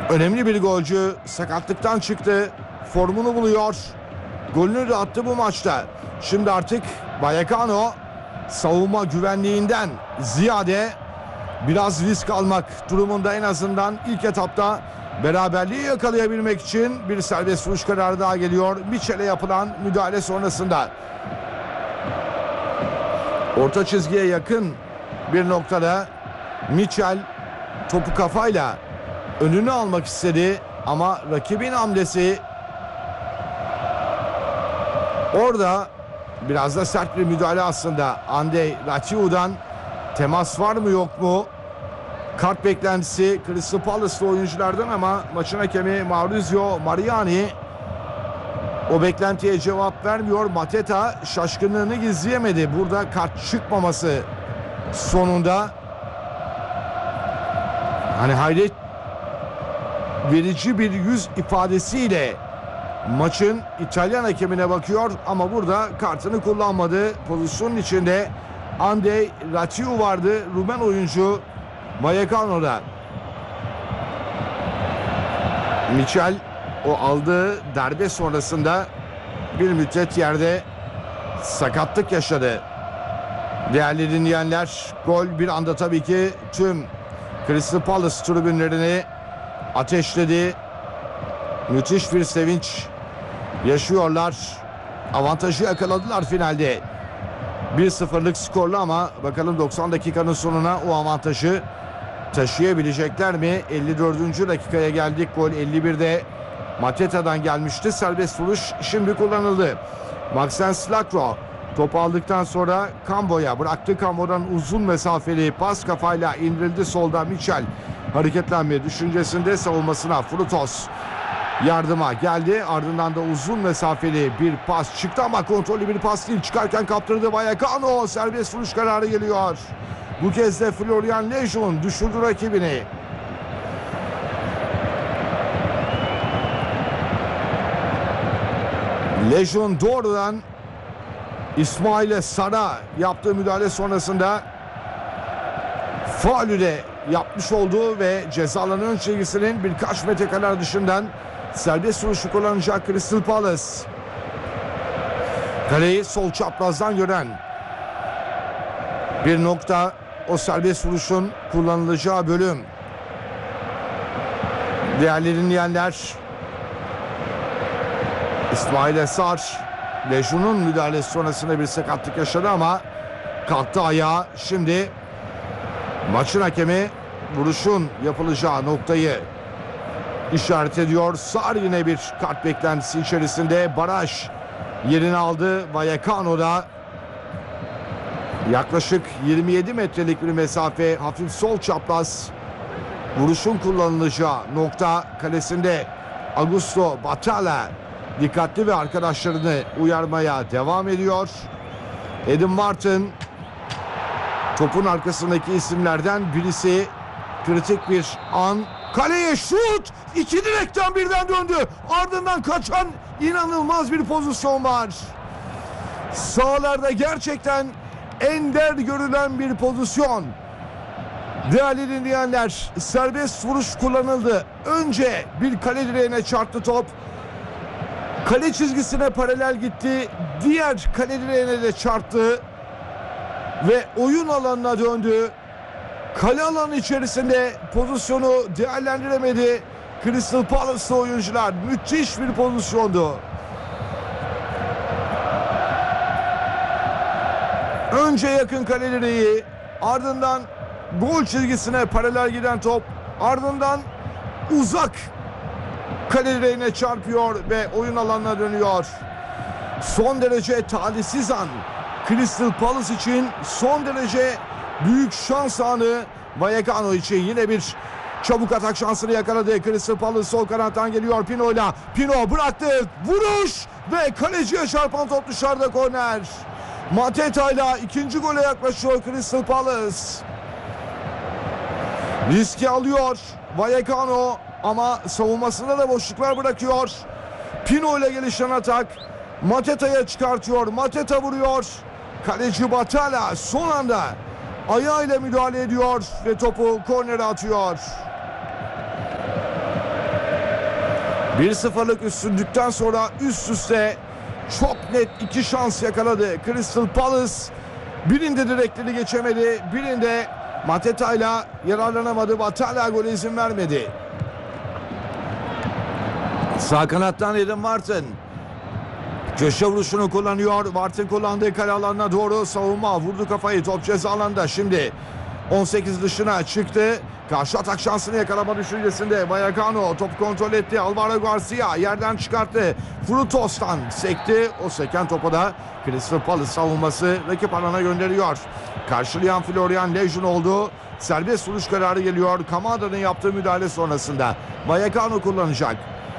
Önemli bir golcü, sakatlıktan çıktı, formunu buluyor. Golünü de attı bu maçta. Şimdi artık Vallecano savunma güvenliğinden ziyade biraz risk almak durumunda, en azından ilk etapta beraberliği yakalayabilmek için. Bir serbest vuruş kararı daha geliyor Mitchell'e yapılan müdahale sonrasında. Orta çizgiye yakın bir noktada Mitchell topu kafayla önünü almak istedi ama rakibin hamlesi orada biraz da sert bir müdahale aslında. Andrei Raciu'dan temas var mı yok mu? Kart beklentisi Crystal Palace'lı oyunculardan ama maçın hakemi Maurizio Mariani o beklentiye cevap vermiyor. Mateta şaşkınlığını gizleyemedi burada kart çıkmaması sonunda. Hani hayret verici bir yüz ifadesiyle maçın İtalyan hakemine bakıyor ama burada kartını kullanmadı. Pozisyonun içinde Andrei Raciu vardı, Rumen oyuncu Vallecano'da. Mitchell o aldığı darbe sonrasında bir müddet yerde sakatlık yaşadı. Değerli dinleyenler, gol bir anda tabii ki tüm Crystal Palace tribünlerini ateşledi. Müthiş bir sevinç yaşıyorlar. Avantajı yakaladılar finalde. 1-0'lık skorlu ama bakalım 90 dakikanın sonuna o avantajı taşıyabilecekler mi? 54. dakikaya geldik. Gol 51'de Mateta'dan gelmişti. Serbest vuruş şimdi kullanıldı. Maxence Lacroix topu aldıktan sonra Cambo'ya bıraktı. Cambo'dan uzun mesafeli pas kafayla indirildi. Solda Mitchell hareketlenme düşüncesinde, savunmasına Frutos yardıma geldi. Ardından da uzun mesafeli bir pas çıktı ama kontrollü bir pas değil. Çıkarken kaptırdı Vallecano. Serbest vuruş kararı geliyor. Bu kez de Florian Lejeune düşürdü rakibini. Lejeune doğrudan İsmail'e Sar'a yaptığı müdahale sonrasında faulü de yapmış oldu ve cezaların ön çizgisinin birkaç metrekareler dışından serbest vuruşu kullanacak Crystal Palace. Kaleyi sol çaprazdan gören bir nokta o serbest vuruşun kullanılacağı bölüm. Değerli dinleyenler, İsmail Sar Lejeune'un müdahalesi sonrasında bir sakatlık yaşadı ama kalktı ayağa. Şimdi maçın hakemi vuruşun yapılacağı noktayı işaret ediyor. Sar yine bir kart beklentisi içerisinde. Baraj yerini aldı. Vallecano'da yaklaşık 27 metrelik bir mesafe, hafif sol çapraz vuruşun kullanılacağı nokta kalesinde. Augusto Batalla dikkatli ve arkadaşlarını uyarmaya devam ediyor. Adam Martin topun arkasındaki isimlerden birisi. Kritik bir an. Kaleye şut! İki direkten birden döndü. Ardından kaçan inanılmaz bir pozisyon var. Sahalarda gerçekten ender görülen bir pozisyon. Değerli dinleyenler, serbest vuruş kullanıldı. Önce bir kale direğine çarptı top. Kale çizgisine paralel gitti. Diğer kale direğine de çarptı. Ve oyun alanına döndü. Kale alanı içerisinde pozisyonu değerlendiremedi Crystal Palace'lı oyuncular. Müthiş bir pozisyondu. Önce yakın kale direği, ardından gol çizgisine paralel giden top, ardından uzak kale direğine çarpıyor ve oyun alanına dönüyor. Son derece talihsiz an Crystal Palace için, son derece büyük şans anı Vallecano için. Yine bir çabuk atak şansını yakaladı Crystal Palace. Sol kanattan geliyor Pino'yla. Pino bıraktı, vuruş ve kaleciye çarpan top dışarıda, korner. Mateta'yla ikinci gole yaklaşıyor Crystal Palace. Riski alıyor Vallecano ama savunmasında da boşluklar bırakıyor. Pino ile gelişen atak Mateta'ya çıkartıyor. Mateta vuruyor. Kaleci Batalla son anda ayağıyla müdahale ediyor ve topu kornere atıyor. 1-0'lık üstünlükten sonra üst üste çok net 2 şans yakaladı Crystal Palace. Birinde direkleri geçemedi, birinde Mateta'yla yararlanamadı. Batalla gole izin vermedi. Sağ kanattan Adam Wharton köşe vuruşunu kullanıyor. Wharton kullandığı kale alanına doğru savunma vurdu kafayı. Top ceza alanında. Şimdi 18 dışına çıktı. Karşı atak şansını yakalama düşüncesinde Vallecano top kontrol etti. Alvaro Garcia yerden çıkarttı. Frutos'tan sekti. O seken topu da Crystal Palace savunması rakip alana gönderiyor. Karşılayan Florian Lejeune oldu. Serbest vuruş kararı geliyor. Kamada'nın yaptığı müdahale sonrasında Vallecano kullanacak.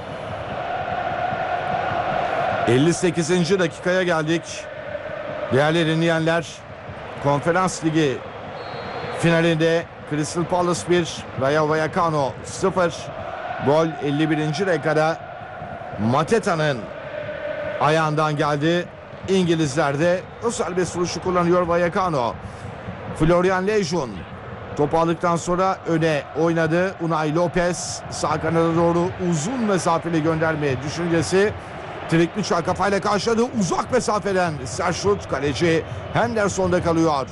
58. dakikaya geldik. Değerli dinleyenler, Konferans Ligi finalinde Crystal Palace 1, Rayo Vallecano 0. Gol 51. dakikada Mateta'nın ayağından geldi. İngilizler de o serbest vuruşu kullanıyor Vallecano. Florian Lejeune topu aldıktan sonra öne oynadı. Unai Lopez sağ kanada doğru uzun mesafeli gönderme düşüncesi. Trikliçer kafayla karşıladı. Uzak mesafeden sert şut, kaleci Henderson'da kalıyor.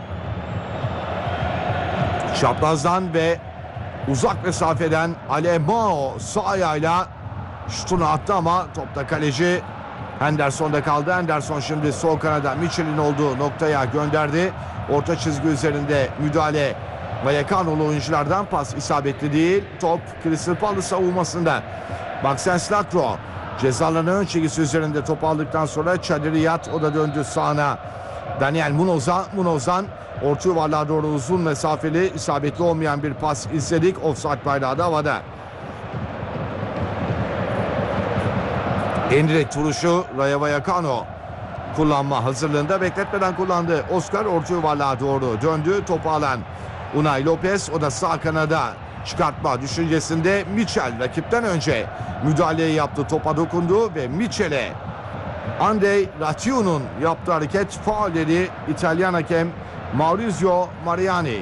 Çaprazdan ve uzak mesafeden Alemao sağ ayağıyla şutunu attı ama topta kaleci Henderson'da kaldı. Henderson şimdi sol kanada Mitchell'in olduğu noktaya gönderdi. Orta çizgi üzerinde müdahale Vallecano'lu oyunculardan, pas isabetli değil. Top Crystal Palace savunmasında. Maxence Lacroix cezalarının ön çizgisi üzerinde top aldıktan sonra Çadiriyat, o da döndü sağına. Daniel Munoz'dan orta yuvarlığa doğru uzun mesafeli isabetli olmayan bir pas izledik. Offside bayrağı da havada. En direkt vuruşu Rayo Vallecano kullanma hazırlığında, bekletmeden kullandı. Oscar orta yuvarlığa doğru döndü. Topu alan Unai Lopez, o da sağ kanada çıkartma düşüncesinde. Mitchell rakipten önce müdahaleyi yaptı. Topa dokundu ve Mitchell'e Andrei Ration'un yaptığı hareket faul dedi İtalyan hakem Maurizio Mariani.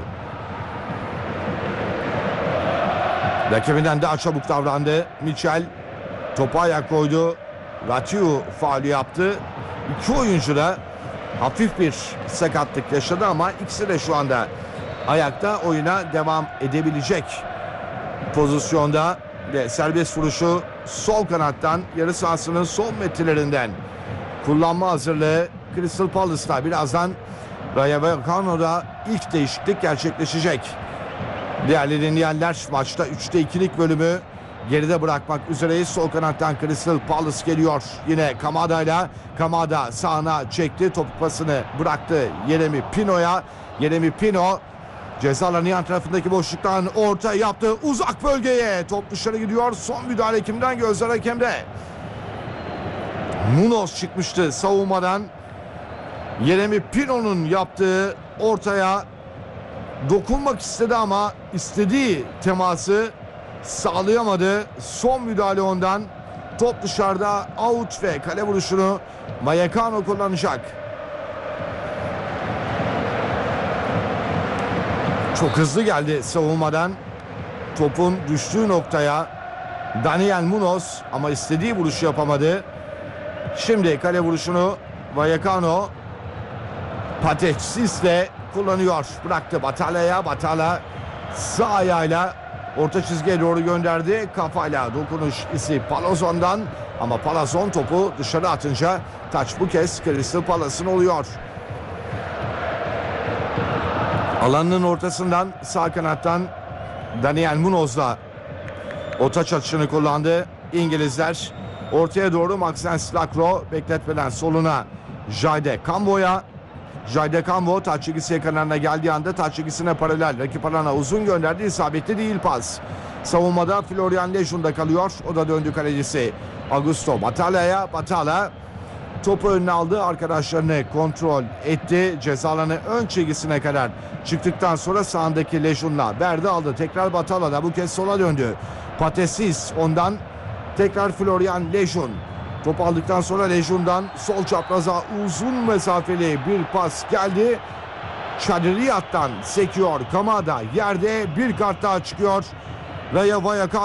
Rakibinden daha çabuk davrandı. Mitchell topa ayak koydu. Ratiu faulü yaptı. İki oyuncu da hafif bir sakatlık yaşadı ama ikisi de şu anda ayakta, oyuna devam edebilecek pozisyonda ve serbest vuruşu sol kanattan, yarı sahasının son metrelerinden kullanma hazırlığı Crystal Palace'ta. Birazdan Rayo Vallecano'da ilk değişiklik gerçekleşecek. Değerli dinleyenler, maçta 3'te 2'lik bölümü geride bırakmak üzereyiz. Sol kanattan Crystal Palace geliyor. Yine Kamada'yla, Kamada sağına çekti. Topu pasını bıraktı Yeremi Pino'ya. Yeremi Pino ceza alanı yan tarafındaki boşluktan orta yaptı. Uzak bölgeye top dışarı gidiyor. Son müdahale kimden? Gözler hakemde. Munoz çıkmıştı savunmadan. Yeremi Pino'nun yaptığı ortaya dokunmak istedi ama istediği teması sağlayamadı. Son müdahale ondan. Top dışarıda, out ve kale vuruşunu Vallecano kullanacak. Çok hızlı geldi savunmadan. Topun düştüğü noktaya Daniel Munoz ama istediği vuruşu yapamadı. Şimdi kale vuruşunu Vallecano Patetsis'le kullanıyor. Bıraktı Batala'ya. Batala sağ ayağıyla orta çizgiye doğru gönderdi. Kafayla dokunuş isi Palazon'dan ama Palazon topu dışarı atınca taç bu kez Crystal Palace'ın oluyor. Alanının ortasından sağ kanattan Daniel Munoz'la o taç atışını kullandı. İngilizler ortaya doğru Maxence Lacroix, bekletmeden soluna Jayde Cambo'ya. Jayde Cambo taç çizgisi yakınlarına geldiği anda taç çizgisine paralel rakip alana uzun gönderdi. İsabetli değil pas. Savunmada Florian Lejeune'da kalıyor. O da döndü kalecisi Augusto Batala'ya. Batala topu önüne aldı. Arkadaşlarını kontrol etti. Ceza alanı ön çizgisine kadar çıktıktan sonra sağındaki Lejeune'la verdi aldı. Tekrar Batala'da, bu kez sola döndü. Patesis ondan tekrar Florian Lejeune. Top aldıktan sonra Lejeune'dan sol çapraza uzun mesafeli bir pas geldi. Çadiriyat'tan sekiyor Kamada, yerde bir kart daha çıkıyor. Rayo Vallecano